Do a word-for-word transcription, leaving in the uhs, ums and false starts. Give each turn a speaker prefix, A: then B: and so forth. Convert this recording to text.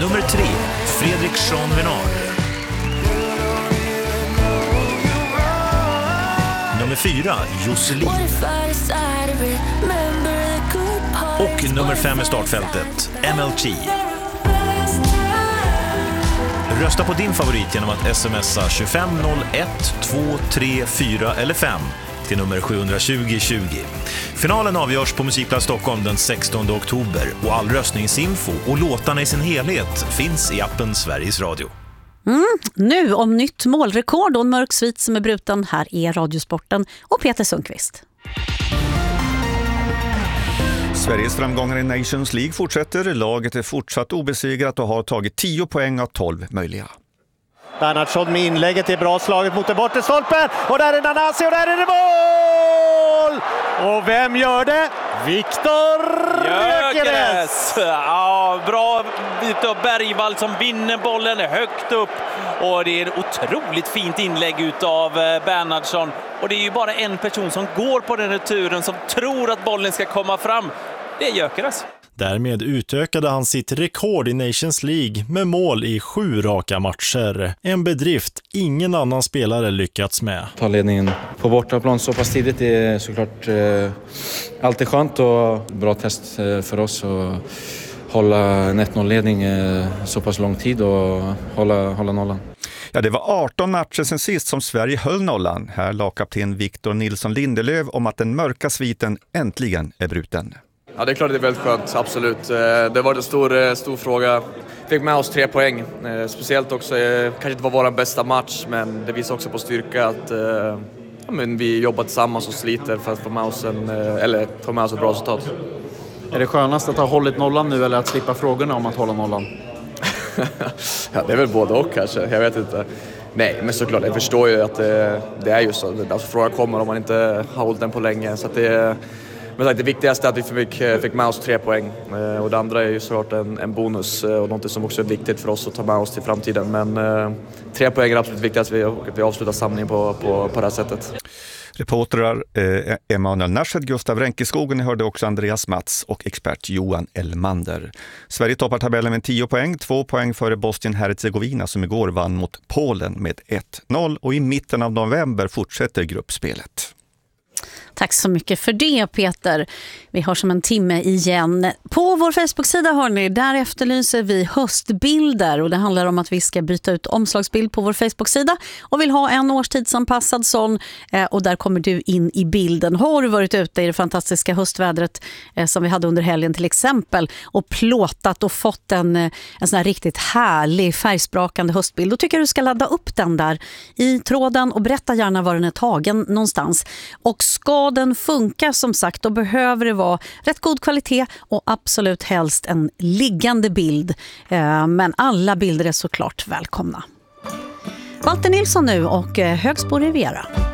A: Nummer tre, Fredrik Jean Venard. Nummer fyra, Josselin. Och nummer fem i startfältet, M L T. Rösta på din favorit genom att smsa tjugofem noll ett två tre fyra eller fem till nummer sjuhundratjugo tjugo. Finalen avgörs på Musikplats Stockholm den sextonde oktober och all röstningsinfo och låtarna i sin helhet finns i appen Sveriges Radio.
B: Mm, nu om nytt målrekord och en mörk svit som är bruten. Här är Radiosporten och Peter Sundqvist.
C: Sveriges framgångar i Nations League fortsätter. Laget är fortsatt obesegrat och har tagit tio poäng av tolv möjliga.
D: Bernhardsson med inlägget är bra slaget mot den bortre stolpen. Och där är Nanasi och där är det mål! Och vem gör det? Viktor Gyökeres!
E: Ja, bra bit av Bergvall som vinner bollen högt upp. Och det är ett otroligt fint inlägg utav Bernhardsson. Och det är ju bara en person som går på den returen som tror att bollen ska komma fram. Det är Gyökeres.
F: Därmed utökade han sitt rekord i Nations League med mål i sju raka matcher. En bedrift ingen annan spelare lyckats med.
G: Ta ledningen på bortaplan så pass tidigt är såklart eh, alltid skönt och bra test eh, för oss att hålla en ett noll-ledning eh, så pass lång tid och hålla, hålla nollan.
C: Ja, det var arton matcher sen sist som Sverige höll nollan. Här la kapten Victor Nilsson Lindelöf om att den mörka sviten äntligen är bruten.
H: Ja, det är klart det är väldigt skönt, absolut. Det var en stor, stor fråga. Fick med oss tre poäng. Speciellt också, kanske inte var vår bästa match, men det visar också på styrka att ja, men vi jobbar tillsammans och sliter för att få med oss, en, eller få med oss ett bra resultat.
D: Är det skönast att ha hållit nollan nu eller att slippa frågorna om att hålla nollan?
H: Ja, det är väl både och kanske, jag vet inte. Nej, men såklart, jag förstår ju att det, det är ju så. Alltså, frågan kommer om man inte har hållit den på länge, så att det Men det viktigaste är att vi fick, fick med oss tre poäng. Och det andra är ju såklart en, en bonus och något som också är viktigt för oss att ta med oss till framtiden. Men eh, tre poäng är absolut viktigast att vi, att vi avslutar samlingen på, på, på det här sättet.
C: Reportrar eh, Emanuel Narshed, Gustav Ränkeskogen, hörde också Andreas Mats och expert Johan Elmander. Sverige toppar tabellen med tio poäng, två poäng före Bosnien-Herzegovina som igår vann mot Polen med ett noll. Och i mitten av november fortsätter gruppspelet.
B: Tack så mycket för det, Peter. Vi har som en timme igen. På vår Facebook-sida har ni, där efterlyser vi höstbilder och det handlar om att vi ska byta ut omslagsbild på vår Facebook-sida och vill ha en årstidsanpassad sån och där kommer du in i bilden. Har du varit ute i det fantastiska höstvädret som vi hade under helgen till exempel och plåtat och fått en, en sån här riktigt härlig färgsprakande höstbild, då tycker jag du ska ladda upp den där i tråden och berätta gärna var den är tagen någonstans. Och ska den funka, som sagt, då behöver det vara rätt god kvalitet och absolut helst en liggande bild. Men alla bilder är såklart välkomna. Walter Nilsson nu och Högsbo Riviera.